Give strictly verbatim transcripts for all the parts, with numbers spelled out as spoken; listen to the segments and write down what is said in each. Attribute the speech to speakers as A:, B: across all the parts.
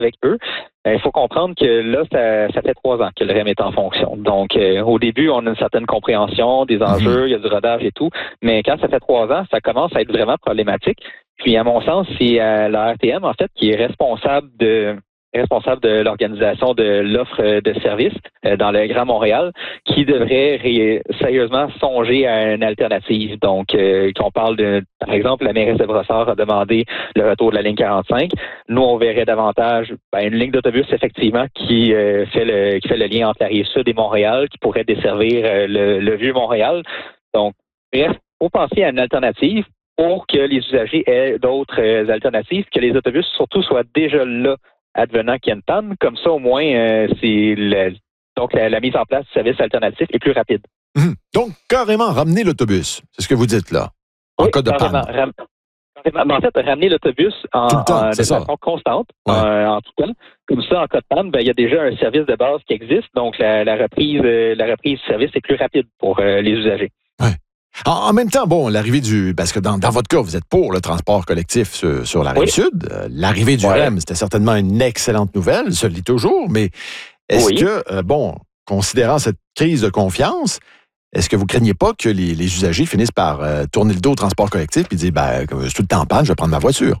A: avec eux. Il faut comprendre que là, ça, ça fait trois ans que le R E M est en fonction. Donc, euh, au début, on a une certaine compréhension des enjeux, il y a du rodage et tout, mais quand ça fait trois ans, ça commence à être vraiment problématique. Puis, à mon sens, c'est euh, la R T M, en fait, qui est responsable de responsable de l'organisation de l'offre de services euh, dans le Grand Montréal, qui devrait ré- sérieusement songer à une alternative. Donc, euh, qu'on parle de, par exemple, la mairesse de Brossard a demandé le retour de la ligne quarante-cinq. Nous, on verrait davantage ben, une ligne d'autobus, effectivement, qui euh, fait le qui fait le lien entre la Rive-Sud et Montréal, qui pourrait desservir euh, le, le Vieux-Montréal. Donc, bref, il faut penser à une alternative pour que les usagers aient d'autres euh, alternatives, que les autobus, surtout, soient déjà là advenant qu'il y a une panne. Comme ça, au moins, euh, c'est le, donc la, la mise en place du service alternatif est plus rapide.
B: Mmh. Donc, carrément, ramener l'autobus. C'est ce que vous dites là, en
A: oui,
B: cas de panne.
A: Ram, en fait, ramener l'autobus en,
B: tout le temps,
A: en de façon constante,
B: ouais.
A: euh, en tout temps. Comme ça, en cas de panne, ben, il y a déjà un service de base qui existe. Donc, la, la reprise euh, la reprise du service est plus rapide pour euh, les usagers.
B: Ouais. En, en même temps, bon, l'arrivée du... Parce que dans, dans votre cas, vous êtes pour le transport collectif sur, sur la Rive-Sud. Oui. Euh, l'arrivée du ouais. R E M, c'était certainement une excellente nouvelle, ça l'est toujours, mais est-ce oui. que, euh, bon, considérant cette crise de confiance, est-ce que vous craignez pas que les, les usagers finissent par euh, tourner le dos au transport collectif et dire, ben, je suis tout le temps en panne, je vais prendre ma voiture?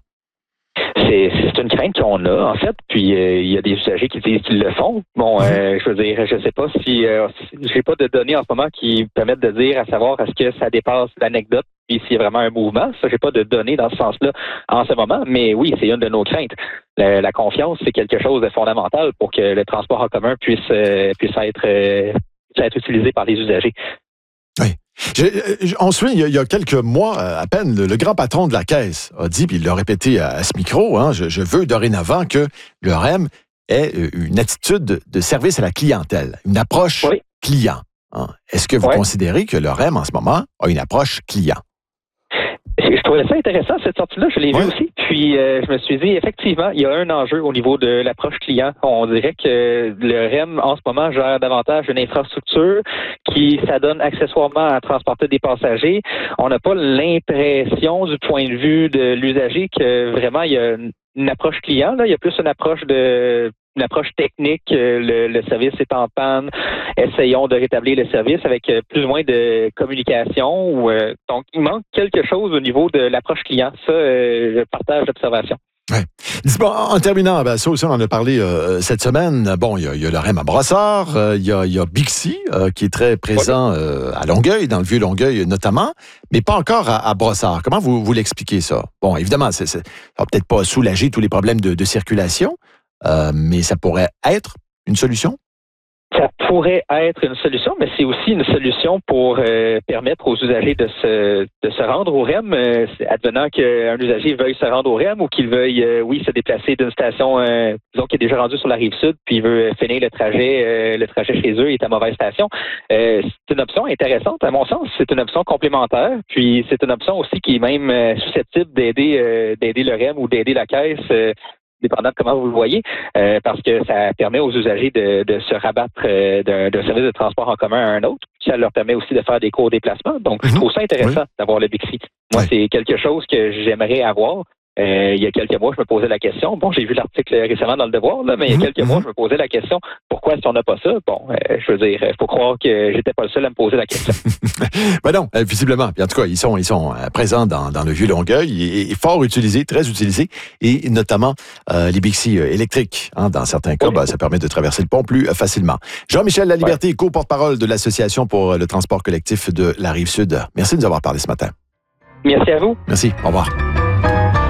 A: C'est, c'est une crainte qu'on a, en fait, puis euh, il y a des usagers qui disent qu'ils le font. Bon, euh, je veux dire, je sais pas si, euh, si j'ai pas de données en ce moment qui permettent de dire à savoir est-ce que ça dépasse l'anecdote, puis s'il y a vraiment un mouvement. Ça, j'ai pas de données dans ce sens-là en ce moment, mais oui, c'est une de nos craintes. La, la confiance, c'est quelque chose de fondamental pour que le transport en commun puisse euh, puisse être euh, puisse être utilisé par les usagers.
B: Oui. Je, je, ensuite, il y, a, il y a quelques mois à peine, le, le grand patron de la Caisse a dit, puis il l'a répété à, à ce micro, hein, je, je veux dorénavant que le R E M ait une attitude de, de service à la clientèle, une approche oui. client. Hein. Est-ce que vous oui. considérez que le R E M, en ce moment, a une approche client?
A: Je trouvais ça intéressant, cette sortie-là, je l'ai ouais. vu aussi. Puis, euh, je me suis dit, effectivement, il y a un enjeu au niveau de l'approche client. On dirait que le R E M, en ce moment, gère davantage une infrastructure qui s'adonne accessoirement à transporter des passagers. On n'a pas l'impression, du point de vue de l'usager, que vraiment, il y a une approche client. Là. Il y a plus une approche de... une approche technique, le, le service est en panne, essayons de rétablir le service avec plus ou moins de communication. Ou, euh, donc, il manque quelque chose au niveau de l'approche client. Ça, euh, je partage l'observation.
B: Ouais. Bon, en terminant, ben, ça aussi, on en a parlé euh, cette semaine. Bon, il y a, il y a le R E M à Brossard, euh, il y a, il y a Bixi euh, qui est très présent euh, à Longueuil, dans le vieux Longueuil notamment, mais pas encore à, à Brossard. Comment vous, vous l'expliquez ça? Bon, évidemment, c'est, c'est, ça va peut-être pas soulager tous les problèmes de, de circulation, Euh, mais ça pourrait être une solution?
A: Ça pourrait être une solution, mais c'est aussi une solution pour euh, permettre aux usagers de se de se rendre au R E M, euh, advenant qu'un usager veuille se rendre au R E M ou qu'il veuille, euh, oui, se déplacer d'une station, euh, disons qu'il est déjà rendu sur la Rive-Sud, puis il veut finir le trajet, euh, le trajet chez eux, il est à mauvaise station. Euh, c'est une option intéressante, à mon sens. C'est une option complémentaire, puis c'est une option aussi qui est même euh, susceptible d'aider euh, d'aider le R E M ou d'aider la Caisse. Euh, dépendant de comment vous le voyez, euh, parce que ça permet aux usagers de, de se rabattre euh, d'un, d'un service de transport en commun à un autre. Ça leur permet aussi de faire des courts déplacements. Donc, je trouve ça intéressant oui. d'avoir le Bixi. Moi, oui. c'est quelque chose que j'aimerais avoir. Euh, il y a quelques mois, je me posais la question. Bon, j'ai vu l'article récemment dans Le Devoir, là, mais il y a quelques mm-hmm. mois, je me posais la question, pourquoi est-ce qu'on n'a pas ça? Bon, euh, je veux dire, il faut croire que j'étais pas le seul à me poser la question.
B: Ben non, euh, visiblement. Puis en tout cas, ils sont, ils sont euh, présents dans, dans le vieux Longueuil et, et fort utilisés, très utilisés, et notamment euh, les Bixi euh, électriques. Hein, dans certains cas, oui. ben, ça permet de traverser le pont plus euh, facilement. Jean-Michel Laliberté, ouais. co-porte-parole de l'Association pour le transport collectif de la Rive-Sud. Merci de nous avoir parlé ce matin.
A: Merci à vous.
B: Merci. Au revoir.